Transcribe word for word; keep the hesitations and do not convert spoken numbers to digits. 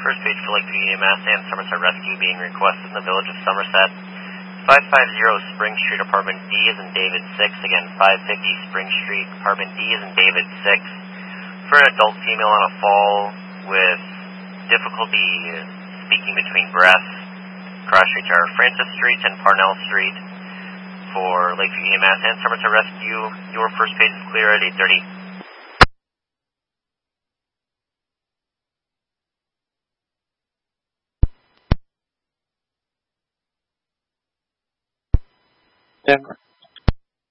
first page for Lakeview E M S and Somerset Rescue being requested in the village of Somerset. five fifty Spring Street, Apartment D is in David six. Again, five fifty Spring Street, Apartment D is in David six. For an adult female on a fall with difficulty speaking between breaths. Cross streets are Francis Street and Parnell Street. For Lakeview E M S and Somerset Rescue, your first page is clear at eight thirty. Denver.